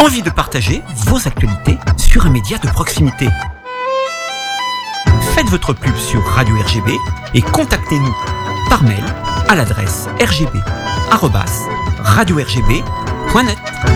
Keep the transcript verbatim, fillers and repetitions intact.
Envie de partager vos actualités sur un média de proximité? Faites votre pub sur Radio R G B et contactez-nous par mail à l'adresse r g b arobase radio r g b point net.